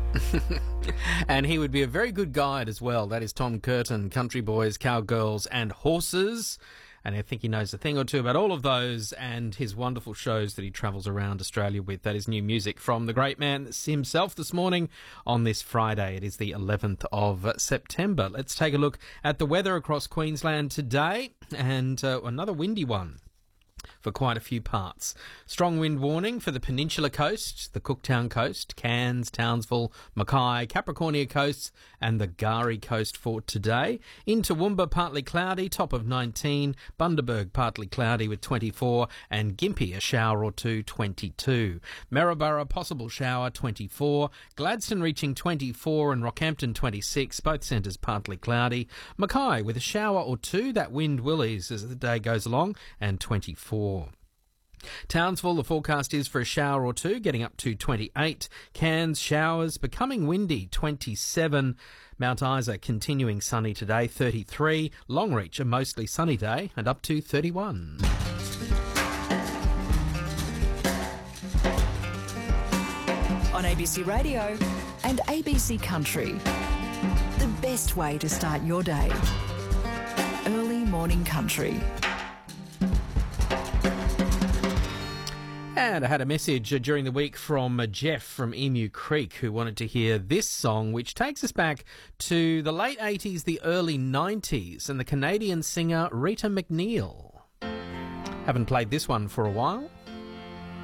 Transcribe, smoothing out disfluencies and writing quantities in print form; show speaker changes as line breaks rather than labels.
And he would be a very good guide as well. That is Tom Curtin, Country Boys, Cowgirls and Horses. And I think he knows a thing or two about all of those and his wonderful shows that he travels around Australia with. That is new music from the great man himself this morning on this Friday. It is the 11th of September. Let's take a look at the weather across Queensland today, and another windy one for quite a few parts. Strong wind warning for the Peninsula Coast, the Cooktown Coast, Cairns, Townsville, Mackay, Capricornia Coasts and the Gari Coast for today. In Toowoomba, partly cloudy, top of 19. Bundaberg, partly cloudy with 24. And Gympie, a shower or two, 22. Maryborough, possible shower, 24. Gladstone reaching 24 and Rockhampton, 26. Both centres partly cloudy. Mackay with a shower or two. That wind will ease as the day goes along, and 24. Townsville, the forecast is for a shower or two, getting up to 28. Cairns, showers, becoming windy, 27. Mount Isa, continuing sunny today, 33. Longreach, a mostly sunny day, and up to 31.
On ABC Radio and ABC Country, the best way to start your day. Early morning country.
And I had a message during the week from Jeff from Emu Creek, who wanted to hear this song, which takes us back to the late 80s, the early 90s, and the Canadian singer Rita McNeil. Haven't played this one for a while.